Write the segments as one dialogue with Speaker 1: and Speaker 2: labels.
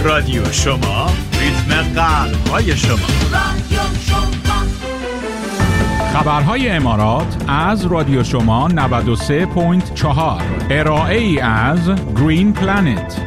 Speaker 1: رادیو شما، ریتم قلب‌های شما.
Speaker 2: خبرهای امارات از رادیو شما 93.4. ارائه ای از گرین پلنت.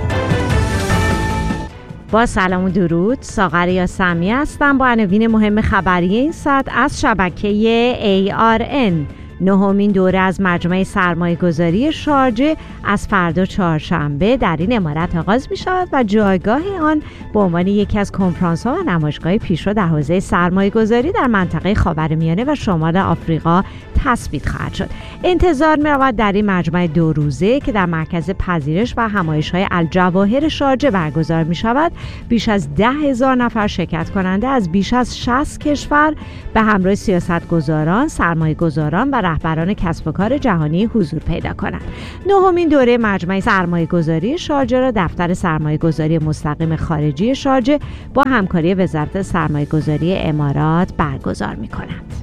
Speaker 3: با سلام و درود، ساغر یاسمی هستم با عناوین مهم خبری این ساعت از شبکه ARN. نهمین دوره از مجمع سرمایه‌گذاری شارجه از فردا چهارشنبه در این امارت آغاز می شود و جایگاه آن به عنوان یکی از کنفرانس‌ها و نمایشگاه پیشرو در حوزه سرمایه‌گذاری در منطقه خاورمیانه و شمال آفریقا تثبیت خواهد شد. انتظار می رود در این مجمع 2 روزه که در مرکز پذیرش و همایش‌های الجواهر شارجه برگزار می شود، بیش از 10,000 نفر شرکت کننده از بیش از 60 کشور به همراه سیاستگزاران، سرمایه‌گذاران و رهبران کسب و کار جهانی حضور پیدا کنند. نهمین دوره مجمع سرمایه‌گذاری شارجه را دفتر سرمایه‌گذاری مستقیم خارجی شارجه با همکاری وزارت سرمایه‌گذاری امارات برگزار می‌کند.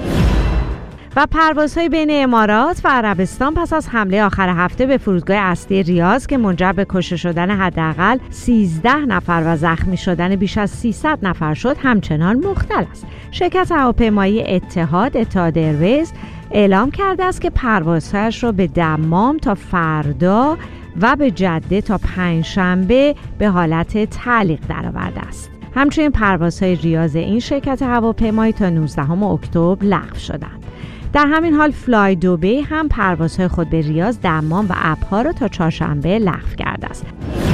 Speaker 3: و پروازهای بین امارات و عربستان پس از حمله آخر هفته به فرودگاه اصلی ریاض که منجر به کشته شدن حداقل 13 نفر و زخمی شدن بیش از 300 نفر شد همچنان مختل است. شرکت هواپیمایی اتحاد ایرویز اعلام کرده است که پروازهایش را به دمام تا فردا و به جده تا پنجشنبه به حالت تعلیق درآورده است. همچنین پروازهای ریاض این شرکت هواپیمایی تا 19 اکتبر لغو شدند. در همین حال فلای دبی هم پروازهای خود به ریاض، دمام و ابها را تا چهارشنبه لغو کرده است.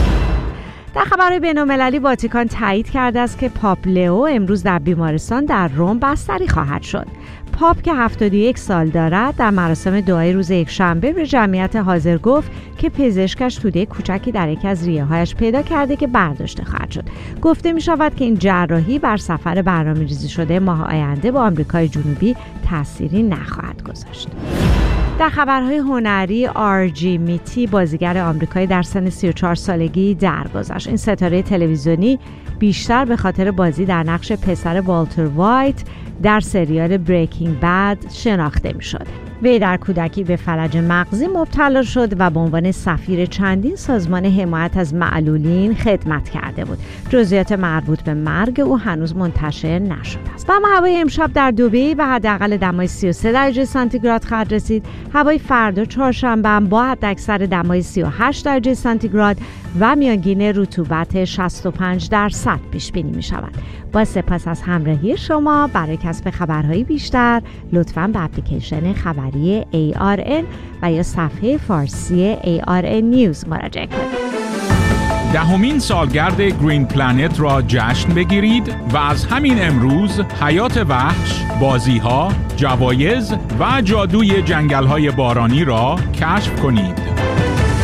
Speaker 3: در خبرهای بین‌المللی واتیکان تایید کرده است که پاپ لئو امروز در بیمارستان در روم بستری خواهد شد. پاپ که 71 سال دارد در مراسم دعای روز یکشنبه به جمعیت حاضر گفت که پزشکش توده کوچکی در یکی از ریه‌هایش پیدا کرده که برداشته خواهد شد. گفته می شود که این جراحی بر سفر برنامه‌ریزی شده ماه آینده به آمریکای جنوبی تأثیری نخواهد گذاشت. در خبرهای هنری آرجی میتی بازیگر آمریکایی در سن 34 سالگی درگذشت. این ستاره تلویزیونی بیشتر به خاطر بازی در نقش پسر والتر وایت در سریال بریکینگ بد شناخته می‌شد. وی در کودکی به فلج مغزی مبتلا شد و به عنوان سفیر چندین سازمان حمایت از معلولین خدمت کرده بود. جزئیات مربوط به مرگ او هنوز منتشر نشده است. و هوای امشب در دبی به حداقل دمای 33 درجه سانتیگراد خواهد رسید. هوای فردا چهارشنبه با حداکثر دمای 38 درجه سانتیگراد و میانگین رطوبت 65% پیش بینی می شود. با سپاس از همراهی شما. برای کسب خبرهای بیشتر لطفاً به اپلیکیشن خبری ARN و یا صفحه فارسی ARN نیوز مراجعه کنید.
Speaker 2: 10مین سالگرد گرین پلنت را جشن بگیرید و از همین امروز حیات وحش، بازی‌ها، جوایز و جادوی جنگل‌های بارانی را کشف کنید.